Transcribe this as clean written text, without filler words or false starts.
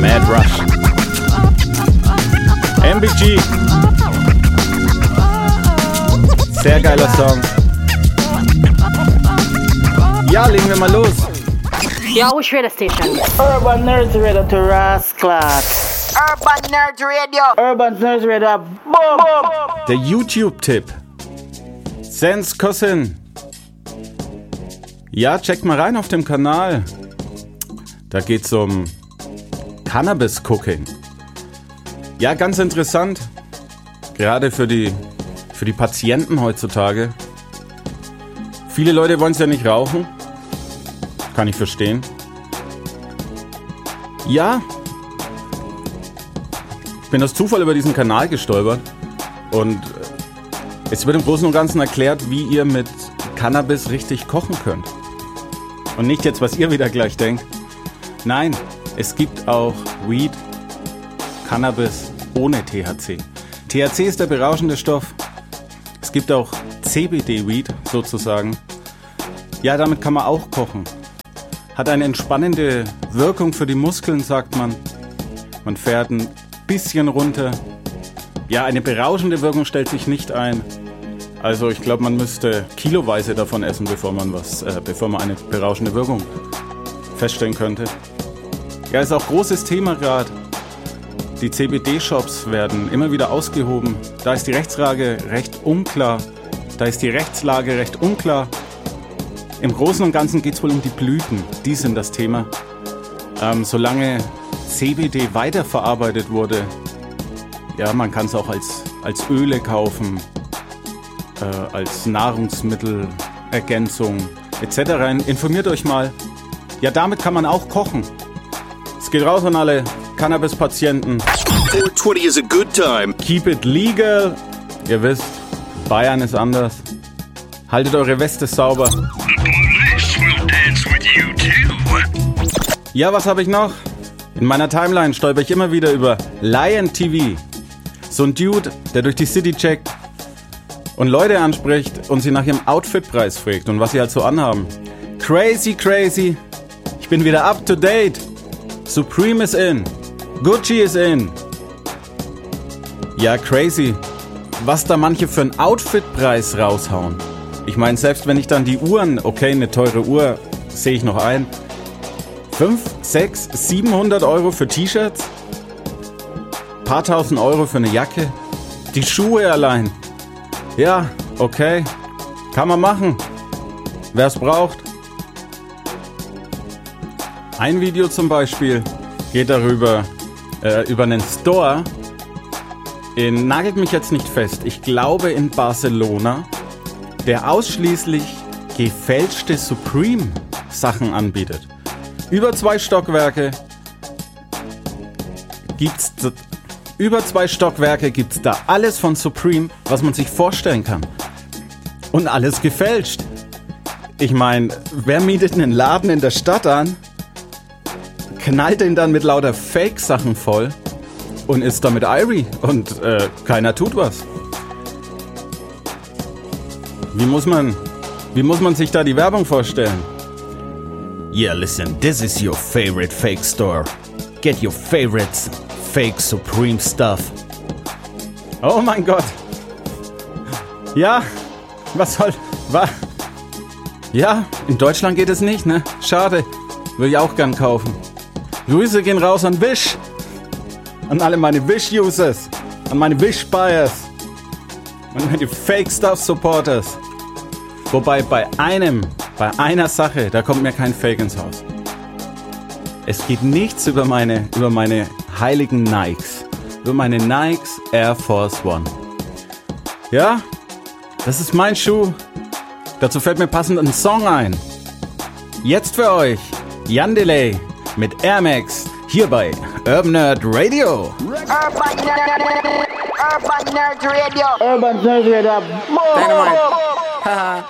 Mad Rush. MBG. Sehr geiler Song. Ja, legen wir mal los. Yo, which radio station? Urban Nerds Radio to Rasclat. Urban Nerds Radio. Urban Nerds Radio. Boom, boom. Der YouTube-Tipp. Sense Cousin. Ja, checkt mal rein auf dem Kanal. Da geht's um Cannabis-Cooking. Ja, ganz interessant. Gerade für die Patienten heutzutage. Viele Leute wollen es ja nicht rauchen. Kann ich verstehen. Ja. Ich bin aus Zufall über diesen Kanal gestolpert. Und es wird im Großen und Ganzen erklärt, wie ihr mit Cannabis richtig kochen könnt. Und nicht jetzt, was ihr wieder gleich denkt. Nein, es gibt auch Weed, Cannabis ohne THC. THC ist der berauschende Stoff. Es gibt auch CBD-Weed sozusagen. Ja, damit kann man auch kochen. Hat eine entspannende Wirkung für die Muskeln, sagt man. Man fährt ein bisschen runter. Ja, eine berauschende Wirkung stellt sich nicht ein. Also ich glaube, man müsste kiloweise davon essen, bevor man eine berauschende Wirkung feststellen könnte. Ja, ist auch großes Thema gerade. Die CBD-Shops werden immer wieder ausgehoben. Da ist die Rechtslage recht unklar. Im Großen und Ganzen geht es wohl um die Blüten. Die sind das Thema. Solange CBD weiterverarbeitet wurde, ja, man kann es auch als Öle kaufen, als Nahrungsmittelergänzung etc. Informiert euch mal. Ja, damit kann man auch kochen. Es geht raus an alle Cannabis-Patienten. 420 is a good time. Keep it legal. Ihr wisst, Bayern ist anders. Haltet eure Weste sauber. The police will dance with you too. Ja, was habe ich noch? In meiner Timeline stolper ich immer wieder über Lion TV. So ein Dude, der durch die City checkt und Leute anspricht und sie nach ihrem Outfitpreis fragt und was sie halt so anhaben. Crazy, crazy. Ich bin wieder up to date. Supreme is in. Gucci is in. Ja, crazy. Was da manche für einen Outfitpreis raushauen. Ich meine, selbst wenn ich dann die Uhren, okay, eine teure Uhr, sehe ich noch ein. 5, 6, 700 Euro für T-Shirts? Paar tausend Euro für eine Jacke? Die Schuhe allein? Ja, okay. Kann man machen. Wer es braucht. Ein Video zum Beispiel geht darüber, über einen Store nagelt mich jetzt nicht fest, ich glaube in Barcelona, der ausschließlich gefälschte Supreme-Sachen anbietet. Über 2 Stockwerke gibt's da alles von Supreme, was man sich vorstellen kann. Und alles gefälscht. Ich meine, wer mietet einen Laden in der Stadt an, knallt den dann mit lauter Fake-Sachen voll und ist damit Irie und keiner tut was. Wie muss man sich da die Werbung vorstellen? Yeah, listen, this is your favorite fake store. Get your favorites fake Supreme stuff. Oh mein Gott. Ja, Ja, in Deutschland geht es nicht, ne? Schade. Würde ich auch gern kaufen. Grüße gehen raus an Wish. An alle meine Wish-Users. An meine Wish-Buyers. Und meine Fake-Stuff-Supporters. Wobei bei einer Sache, da kommt mir kein Fake ins Haus. Es geht nichts über meine heiligen Nikes. Über meine Nikes Air Force One. Ja, das ist mein Schuh. Dazu fällt mir passend ein Song ein. Jetzt für euch, Yandele mit Air Max, hier bei Urban Nerd Radio. Urban Nerds Radio. Urban Nerds Radio. Dynamite. Haha.